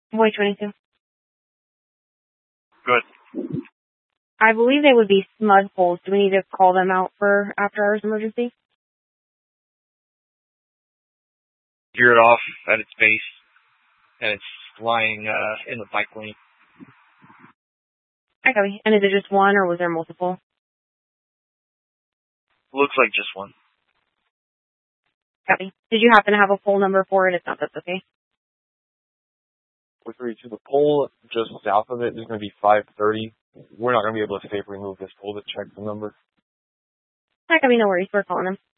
Boy 22. Good. I believe they would be smud poles. Do we need to call them out for after hours emergency? Geared off at its base, and it's lying in the bike lane. Okay. And is it just one, or was there multiple? Looks like just one. Copy. Did you happen to have a pole number for it? If not, that's okay. With regard to the pole just south of it, there's going to be 530. We're not going to be able to safely move this pole to check the number. Copy, no worries. We're calling them.